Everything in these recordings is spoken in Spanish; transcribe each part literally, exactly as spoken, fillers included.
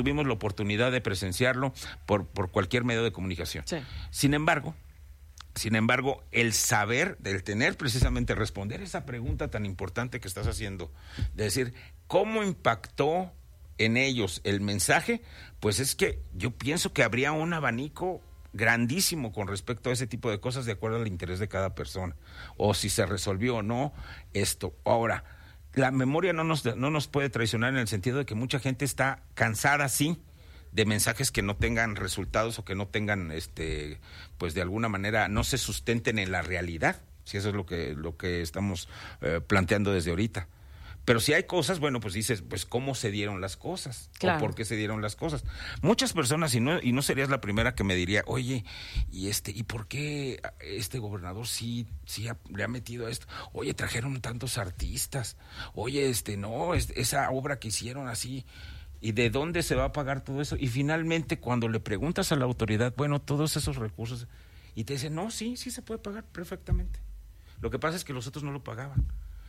tuvimos la oportunidad de presenciarlo por, por cualquier medio de comunicación. Sí. Sin embargo, sin embargo, el saber, el tener precisamente responder esa pregunta tan importante que estás haciendo, de decir, ¿cómo impactó en ellos el mensaje? Pues es que yo pienso que habría un abanico grandísimo con respecto a ese tipo de cosas de acuerdo al interés de cada persona, o si se resolvió o no esto. Ahora, la memoria no nos, no nos puede traicionar en el sentido de que mucha gente está cansada, sí, de mensajes que no tengan resultados o que no tengan, este, pues de alguna manera no se sustenten en la realidad, si eso es lo que, lo que estamos eh, planteando desde ahorita. Pero si hay cosas, bueno, pues dices, pues cómo se dieron las cosas, claro, o por qué se dieron las cosas. Muchas personas, y no, y no serías la primera que me diría, oye, y este, ¿y por qué este gobernador sí, sí ha, le ha metido a esto? Oye, trajeron tantos artistas, oye, este, no, es, esa obra que hicieron así, ¿y de dónde se va a pagar todo eso? Y finalmente, cuando le preguntas a la autoridad, bueno, todos esos recursos, y te dicen, no, sí, sí se puede pagar perfectamente. Lo que pasa es que los otros no lo pagaban.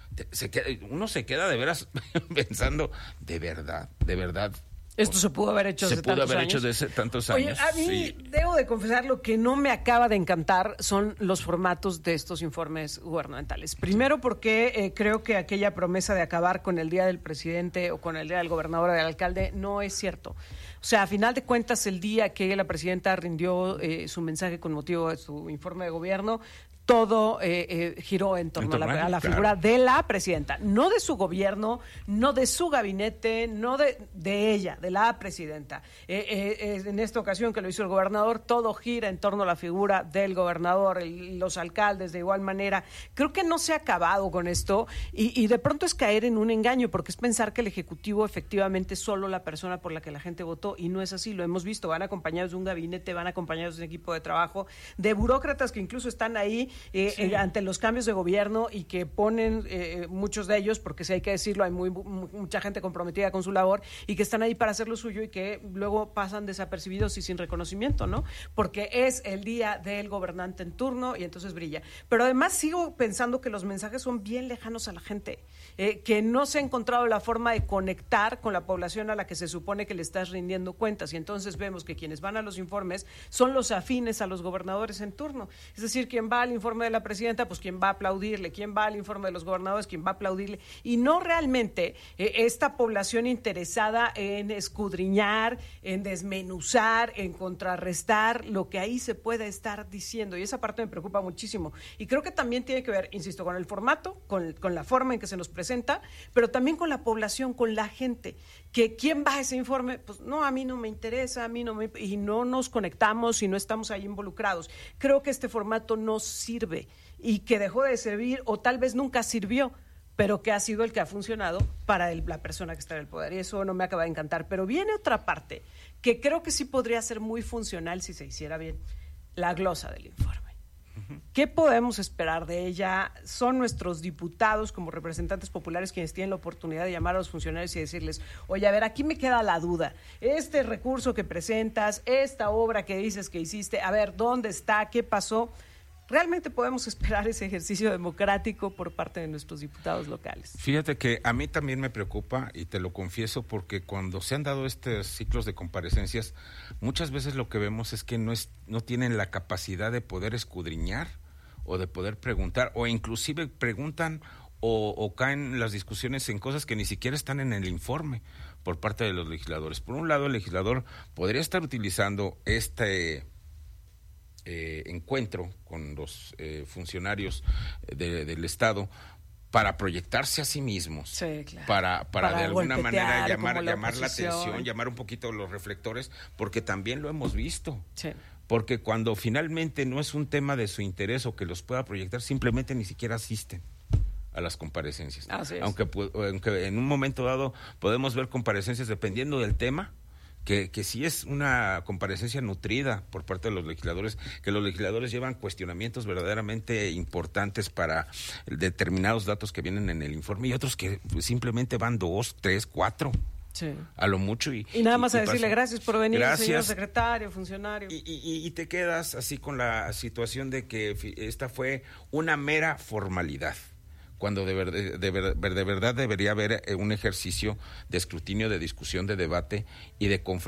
Se queda, uno se queda de veras pensando, de verdad, de verdad. Esto se pudo haber hecho se hace pudo tantos haber años. hecho desde tantos Oye, años. a mí sí. debo de confesar, lo que no me acaba de encantar son los formatos de estos informes gubernamentales. Primero porque eh, creo que aquella promesa de acabar con el día del presidente o con el día del gobernador o del alcalde no es cierto. O sea, a final de cuentas, el día que la presidenta rindió eh, su mensaje con motivo de su informe de gobierno, todo eh, eh, giró en torno, en torno a la, a la figura claro. de la presidenta, no de su gobierno, no de su gabinete, no de, de ella, de la presidenta. Eh, eh, en esta ocasión que lo hizo el gobernador, todo gira en torno a la figura del gobernador, el, los alcaldes de igual manera. Creo que no se ha acabado con esto y, y de pronto es caer en un engaño, porque es pensar que el Ejecutivo efectivamente es solo la persona por la que la gente votó, y no es así, lo hemos visto, van acompañados de un gabinete, van acompañados de un equipo de trabajo, de burócratas que incluso están ahí Eh, sí. eh, ante los cambios de gobierno y que ponen eh, muchos de ellos, porque si hay que decirlo, hay muy, mucha gente comprometida con su labor y que están ahí para hacer lo suyo y que luego pasan desapercibidos y sin reconocimiento, ¿no? Porque es el día del gobernante en turno y entonces brilla. Pero además sigo pensando que los mensajes son bien lejanos a la gente, eh, que no se ha encontrado la forma de conectar con la población a la que se supone que le estás rindiendo cuentas, y entonces vemos que quienes van a los informes son los afines a los gobernadores en turno. Es decir, quien va al informe de la presidenta, pues quien va a aplaudirle, quien va al informe de los gobernadores, quien va a aplaudirle, y no realmente eh, esta población interesada en escudriñar, en desmenuzar, en contrarrestar lo que ahí se puede estar diciendo, y esa parte me preocupa muchísimo, y creo que también tiene que ver, insisto, con el formato, con, con la forma en que se nos presenta, pero también con la población, con la gente, que quién va a ese informe, pues no, a mí no me interesa, a mí no me, y no nos conectamos y no estamos ahí involucrados. Creo que este formato no sirve y que dejó de servir, o tal vez nunca sirvió, pero que ha sido el que ha funcionado para el, la persona que está en el poder, y eso no me acaba de encantar. Pero viene otra parte que creo que sí podría ser muy funcional si se hiciera bien, la glosa del informe. ¿Qué podemos esperar de ella? Son nuestros diputados como representantes populares quienes tienen la oportunidad de llamar a los funcionarios y decirles, oye, a ver, aquí me queda la duda, este recurso que presentas, esta obra que dices que hiciste, a ver, ¿dónde está? ¿Qué pasó? ¿Realmente podemos esperar ese ejercicio democrático por parte de nuestros diputados locales? Fíjate que a mí también me preocupa, y te lo confieso, porque cuando se han dado estos ciclos de comparecencias, muchas veces lo que vemos es que no, es, no tienen la capacidad de poder escudriñar o de poder preguntar, o inclusive preguntan o, o caen las discusiones en cosas que ni siquiera están en el informe por parte de los legisladores. Por un lado, el legislador podría estar utilizando este... Eh, encuentro con los eh, funcionarios de, del Estado para proyectarse a sí mismos, sí, claro. para, para, para de alguna manera llamar, la, llamar la atención, llamar un poquito los reflectores, porque también lo hemos visto. Sí. Porque cuando finalmente no es un tema de su interés o que los pueda proyectar, simplemente ni siquiera asisten a las comparecencias. Así es. Aunque, aunque en un momento dado podemos ver comparecencias dependiendo del tema, Que, que sí es una comparecencia nutrida por parte de los legisladores, que los legisladores llevan cuestionamientos verdaderamente importantes para determinados datos que vienen en el informe, y otros que simplemente van dos, tres, cuatro, sí, a lo mucho. Y, y nada más y, a decirle pasa. Gracias por venir, gracias, señor secretario, funcionario. Y, y, y te quedas así con la situación de que esta fue una mera formalidad, cuando de, ver, de, de, de verdad debería haber un ejercicio de escrutinio, de discusión, de debate y de confrontación